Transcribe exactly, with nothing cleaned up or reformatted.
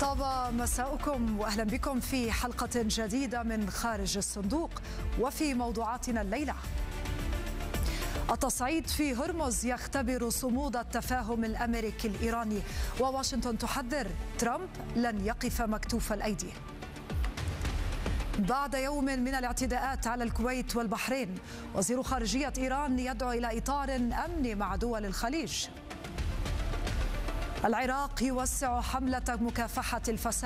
طاب مساؤكم وأهلا بكم في حلقة جديدة من خارج الصندوق. وفي موضوعاتنا الليلة: التصعيد في هرمز يختبر صمود التفاهم الأمريكي الإيراني، وواشنطن تحذر ترامب لن يقف مكتوف الأيدي. بعد يوم من الاعتداءات على الكويت والبحرين، وزير خارجية إيران يدعو إلى إطار أمني مع دول الخليج. العراق يوسع حملة مكافحة الفساد